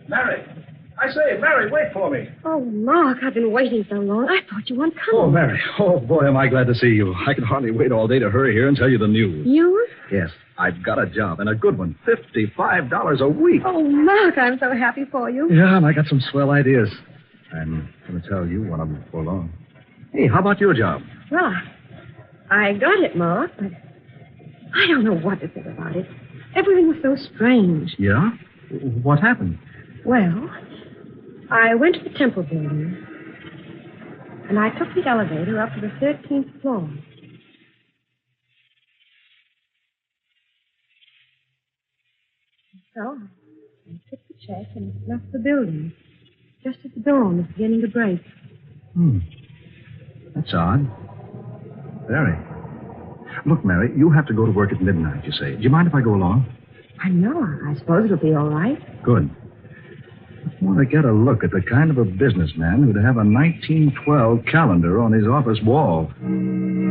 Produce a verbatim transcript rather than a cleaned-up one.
Mary. I say, Mary, wait for me. Oh, Mark, I've been waiting so long. I thought you weren't coming. Oh, Mary. Oh, boy, am I glad to see you. I can hardly wait all day to hurry here and tell you the news. News? Yes, I've got a job, and a good one. fifty-five dollars a week. Oh, Mark, I'm so happy for you. Yeah, and I got some swell ideas. I'm going to tell you one of them before long. Hey, how about your job? Well, I, I got it, Mark, but I don't know what to think about it. Everything was so strange. Yeah? What happened? Well, I went to the Temple building, and I took the elevator up to the thirteenth floor. So, I took the check and left the building, just as the dawn was beginning to break. Hmm. That's odd. Very. Look, Mary, you have to go to work at midnight, you say. Do you mind if I go along? I know. I suppose it'll be all right. Good. I want to get a look at the kind of a businessman who'd have a nineteen twelve calendar on his office wall.